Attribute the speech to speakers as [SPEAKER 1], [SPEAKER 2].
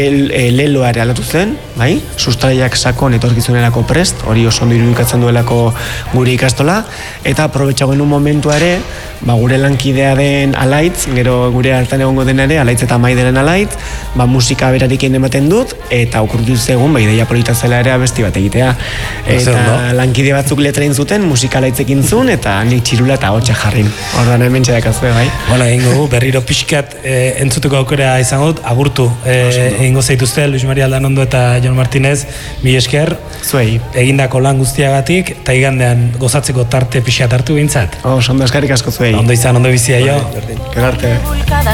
[SPEAKER 1] leloa ere aldatu zen, bai? Sustraiak sakon etorkizunerako prest, hori oso ondo irudikatzen duelako gure ikastola, eta aprobetxago genuen momentua ere, gure lankidea den Alaitz, gero gure hartan egongo den ere, Alaitz eta Maideren Alaitz, musika berarekin ematen dut, eta okurtu zegoen, ideia polita zela ere abesti bat egitea. Eta lankide batzuk letra zuten, musika Alaitzekin zuen, eta nik txirula eta hotxa jarrin. Ordan hemen txedakazue, bai?
[SPEAKER 2] Bueno, egingo berriro pixkat entzuteko aukera izango dut, agurtu. Egingo zaituzte, Luis Maria Aldanondo eta Jon Martinez, mi esker.
[SPEAKER 1] Zuei.
[SPEAKER 2] Egindako lan guztiagatik, eta igandean gozatzeko tarte pixat hartu gintzat.
[SPEAKER 1] Ondo eskerrik asko zuei.
[SPEAKER 2] Ondo izan, ondo bizia jo.
[SPEAKER 1] Gero arte.